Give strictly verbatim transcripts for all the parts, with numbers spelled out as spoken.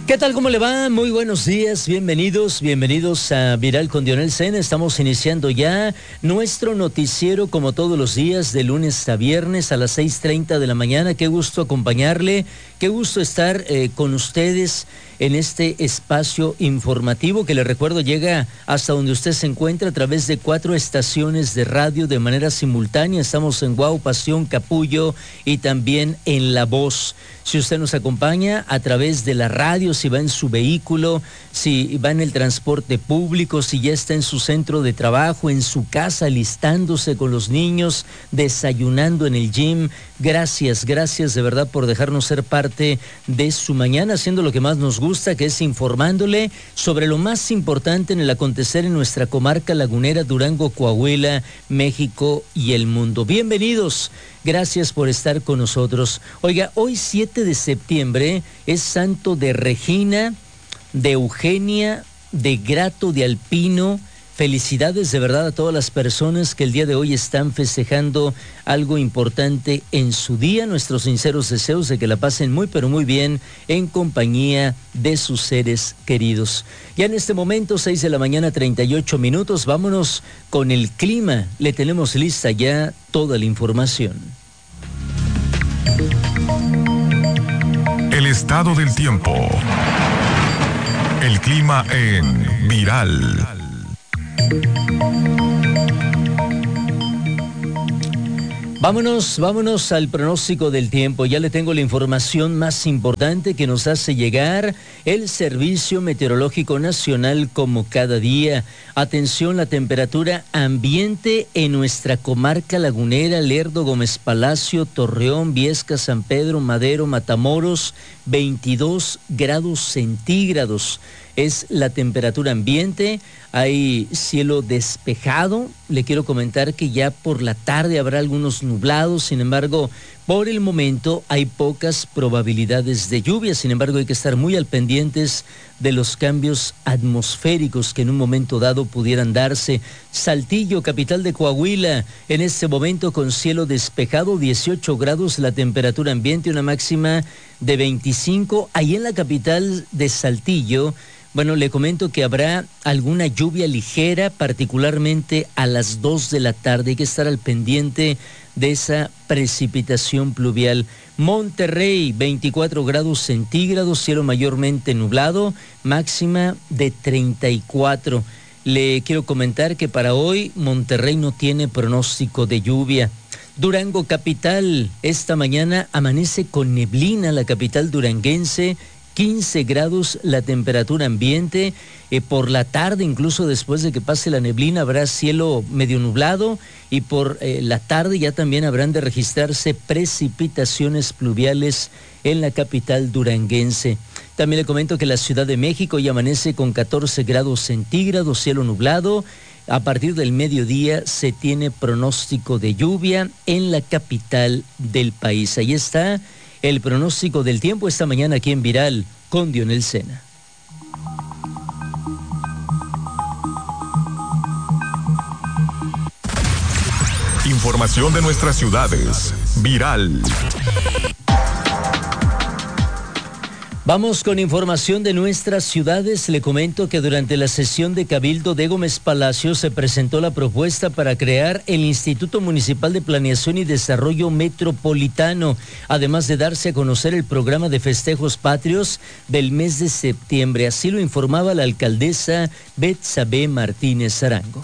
¿Qué tal? ¿Cómo le va? Muy buenos días, bienvenidos, bienvenidos a Viral con Dionel Sena. Estamos iniciando ya nuestro noticiero como todos los días, de lunes a viernes a las seis treinta de la mañana. Qué gusto acompañarle, qué gusto estar eh, con ustedes en este espacio informativo que le recuerdo llega hasta donde usted se encuentra a través de cuatro estaciones de radio de manera simultánea. Estamos en Guau, Pasión, Capullo y también en La Voz. Si usted nos acompaña a través de la radio, si va en su vehículo, si va en el transporte público, si ya está en su centro de trabajo, en su casa, alistándose con los niños, desayunando en el gym, gracias, gracias de verdad por dejarnos ser parte de su mañana, haciendo lo que más nos gusta, que es informándole sobre lo más importante en el acontecer en nuestra comarca lagunera, Durango, Coahuila, México y el mundo. Bienvenidos. Gracias por estar con nosotros. Oiga, hoy siete de septiembre es santo de Regina, de Eugenia, de Grato, de Alpino. Felicidades de verdad a todas las personas que el día de hoy están festejando algo importante en su día. Nuestros sinceros deseos de que la pasen muy pero muy bien en compañía de sus seres queridos. Ya en este momento, seis de la mañana, treinta y ocho minutos, vámonos con el clima. Le tenemos lista ya toda la información. El estado del tiempo. El clima en Viral. Vámonos, vámonos al pronóstico del tiempo. Ya le tengo la información más importante que nos hace llegar el Servicio Meteorológico Nacional como cada día. Atención, la temperatura ambiente en nuestra comarca lagunera, Lerdo, Gómez Palacio, Torreón, Viesca, San Pedro, Madero, Matamoros, veintidós grados centígrados. Es la temperatura ambiente, hay cielo despejado. Le quiero comentar que ya por la tarde habrá algunos nublados, sin embargo, por el momento hay pocas probabilidades de lluvia, sin embargo hay que estar muy al pendientes de los cambios atmosféricos que en un momento dado pudieran darse. Saltillo, capital de Coahuila, en este momento con cielo despejado, dieciocho grados la temperatura ambiente, una máxima de veinticinco. Ahí en la capital de Saltillo, bueno, le comento que habrá alguna lluvia ligera, particularmente a las dos de la tarde. Hay que estar al pendiente de esa precipitación pluvial. Monterrey, veinticuatro grados centígrados, cielo mayormente nublado, máxima de treinta y cuatro. Le quiero comentar que para hoy Monterrey no tiene pronóstico de lluvia. Durango capital, esta mañana amanece con neblina la capital duranguense, quince grados la temperatura ambiente. Eh, por la tarde, incluso después de que pase la neblina, habrá cielo medio nublado y por eh, la tarde ya también habrán de registrarse precipitaciones pluviales en la capital duranguense. También le comento que la Ciudad de México ya amanece con catorce grados centígrados, cielo nublado. A partir del mediodía se tiene pronóstico de lluvia en la capital del país. Ahí está el pronóstico del tiempo esta mañana aquí en Viral con Dionel Sena. Información de nuestras ciudades. Viral. Vamos con información de nuestras ciudades. Le comento que durante la sesión de Cabildo de Gómez Palacio se presentó la propuesta para crear el Instituto Municipal de Planeación y Desarrollo Metropolitano, además de darse a conocer el programa de festejos patrios del mes de septiembre. Así lo informaba la alcaldesa Betsabe Martínez Arango.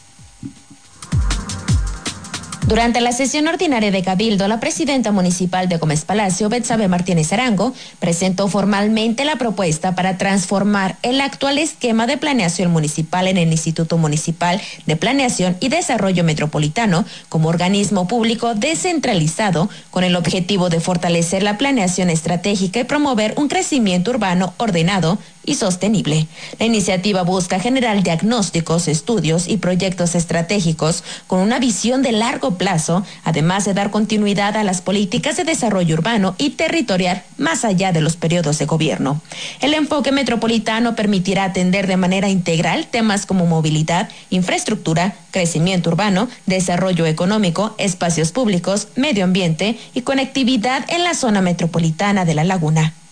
Durante la sesión ordinaria de Cabildo, la presidenta municipal de Gómez Palacio, Betsabe Martínez Arango, presentó formalmente la propuesta para transformar el actual esquema de planeación municipal en el Instituto Municipal de Planeación y Desarrollo Metropolitano como organismo público descentralizado con el objetivo de fortalecer la planeación estratégica y promover un crecimiento urbano ordenado y sostenible. La iniciativa busca generar diagnósticos, estudios y proyectos estratégicos con una visión de largo plazo, además de dar continuidad a las políticas de desarrollo urbano y territorial más allá de los periodos de gobierno. El enfoque metropolitano permitirá atender de manera integral temas como movilidad, infraestructura, crecimiento urbano, desarrollo económico, espacios públicos, medio ambiente y conectividad en la zona metropolitana de La Laguna.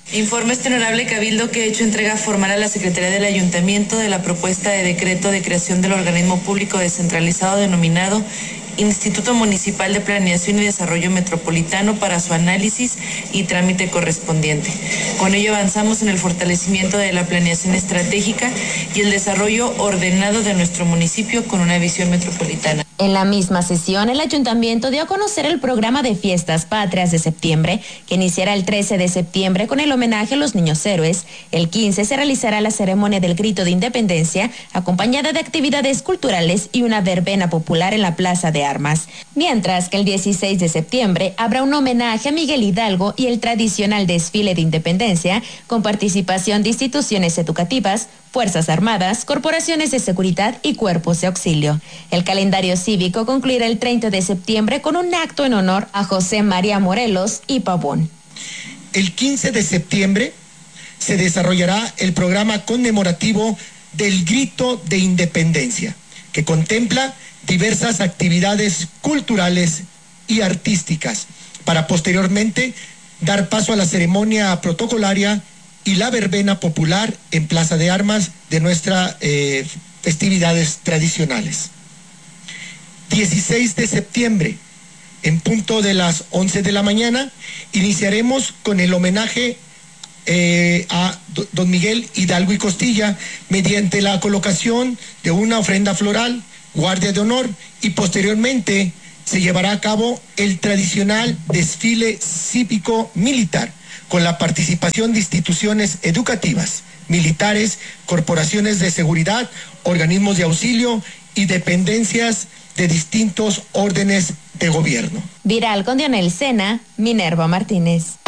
Informe este honorable Cabildo que he hecho entrega formal a la Secretaría del Ayuntamiento de la propuesta de decreto de creación del organismo público descentralizado denominado Instituto Municipal de Planeación y Desarrollo Metropolitano para su análisis y trámite correspondiente. Con ello avanzamos en el fortalecimiento de la planeación estratégica y el desarrollo ordenado de nuestro municipio con una visión metropolitana. En la misma sesión, el ayuntamiento dio a conocer el programa de fiestas patrias de septiembre, que iniciará el trece de septiembre con el homenaje a los niños héroes. El quince se realizará la ceremonia del grito de independencia, acompañada de actividades culturales y una verbena popular en la Plaza de Armas. Mientras que el dieciséis de septiembre habrá un homenaje a Miguel Hidalgo y el tradicional desfile de independencia, con participación de instituciones educativas, Fuerzas Armadas, corporaciones de seguridad y cuerpos de auxilio. El calendario cívico concluirá el treinta de septiembre con un acto en honor a José María Morelos y Pavón. El quince de septiembre se desarrollará el programa conmemorativo del Grito de Independencia, que contempla diversas actividades culturales y artísticas, para posteriormente dar paso a la ceremonia protocolaria y la verbena popular en Plaza de Armas de nuestras eh, festividades tradicionales. dieciséis de septiembre, en punto de las once de la mañana, iniciaremos con el homenaje eh, a don Miguel Hidalgo y Costilla, mediante la colocación de una ofrenda floral, guardia de honor, y posteriormente se llevará a cabo el tradicional desfile cívico militar, con la participación de instituciones educativas, militares, corporaciones de seguridad, organismos de auxilio y dependencias de distintos órdenes de gobierno. Viral con Dionel Sena, Minerva Martínez.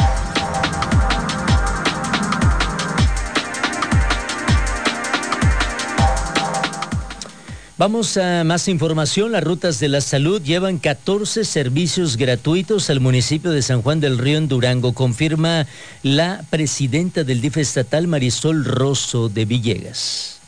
Vamos a más información. Las rutas de la salud llevan catorce servicios gratuitos al municipio de San Juan del Río en Durango, confirma la presidenta del D I F estatal, Marisol Rosso de Villegas.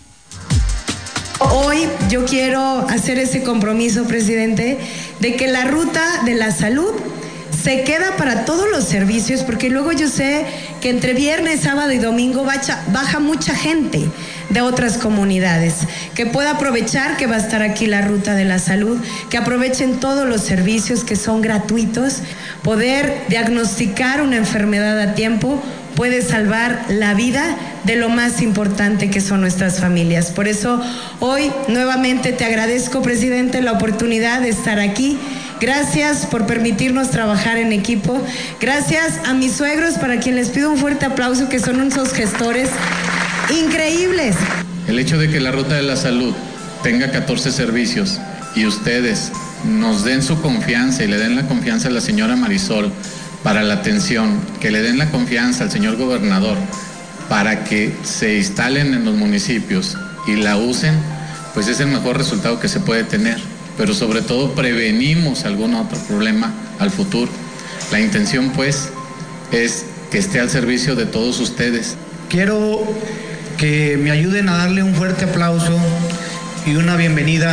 Hoy yo quiero hacer ese compromiso, presidente, de que la ruta de la salud se queda para todos los servicios, porque luego yo sé que entre viernes, sábado y domingo baja, baja mucha gente de otras comunidades, que pueda aprovechar que va a estar aquí la ruta de la salud, que aprovechen todos los servicios que son gratuitos. Poder diagnosticar una enfermedad a tiempo puede salvar la vida de lo más importante que son nuestras familias. Por eso hoy nuevamente te agradezco, presidente, la oportunidad de estar aquí. Gracias por permitirnos trabajar en equipo. Gracias a mis suegros, para quien les pido un fuerte aplauso, que son unos gestores increíbles. El hecho de que la ruta de la salud tenga catorce servicios y ustedes nos den su confianza y le den la confianza a la señora Marisol para la atención, que le den la confianza al señor gobernador para que se instalen en los municipios y la usen, pues es el mejor resultado que se puede tener. Pero sobre todo prevenimos algún otro problema al futuro. La intención, pues, es que esté al servicio de todos ustedes. Quiero que me ayuden a darle un fuerte aplauso y una bienvenida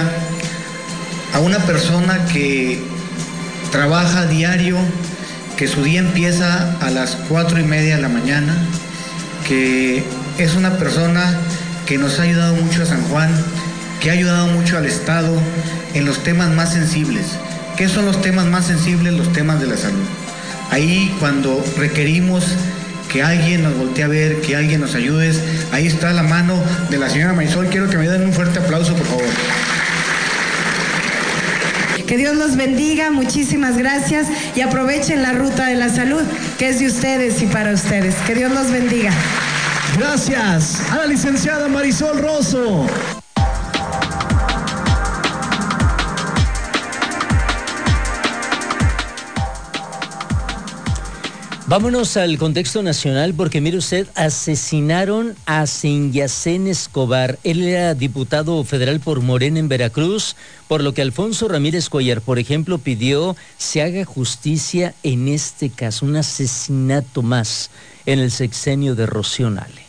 a una persona que trabaja a diario, que su día empieza a las cuatro y media de la mañana, que es una persona que nos ha ayudado mucho a San Juan, que ha ayudado mucho al Estado en los temas más sensibles. ¿Qué son los temas más sensibles? Los temas de la salud. Ahí, cuando requerimos que alguien nos voltee a ver, que alguien nos ayude, ahí está la mano de la señora Marisol. Quiero que me den un fuerte aplauso, por favor. Que Dios los bendiga, muchísimas gracias, y aprovechen la ruta de la salud, que es de ustedes y para ustedes. Que Dios los bendiga. Gracias a la licenciada Marisol Rosso. Vámonos al contexto nacional, porque mire usted, asesinaron a Senyacén Escobar. Él era diputado federal por Morena en Veracruz, por lo que Alfonso Ramírez Cuellar, por ejemplo, pidió se haga justicia en este caso, un asesinato más en el sexenio de Rocío Nale.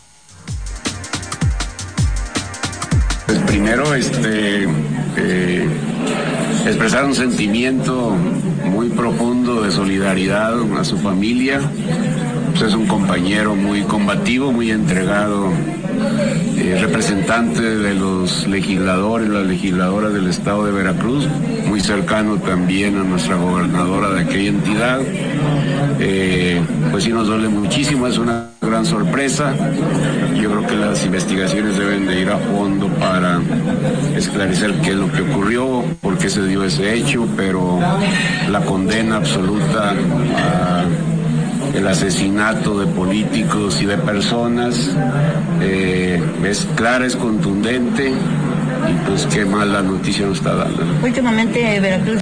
Pues primero, este, eh, expresar un sentimiento muy profundo de solidaridad a su familia, pues es un compañero muy combativo, muy entregado, eh, representante de los legisladores, las legisladoras del estado de Veracruz, muy cercano también a nuestra gobernadora de aquella entidad. Eh, pues sí nos duele muchísimo, es una gran sorpresa. Yo creo que las investigaciones deben de ir a fondo para esclarecer qué es lo que ocurrió, por qué se dio ese hecho, pero la condena absoluta a el asesinato de políticos y de personas eh, es clara, es contundente, y pues qué mala noticia nos está dando. Últimamente Veracruz